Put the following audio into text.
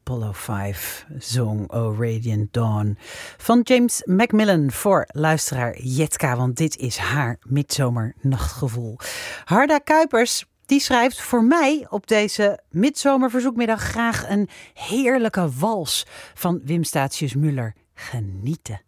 Apollo 5 zong O Radiant Dawn van James Macmillan voor luisteraar Jetka, want dit is haar midzomernachtgevoel. Harda Kuipers die schrijft voor mij op deze midzomerverzoekmiddag graag een heerlijke wals van Wim Statius Müller. Genieten.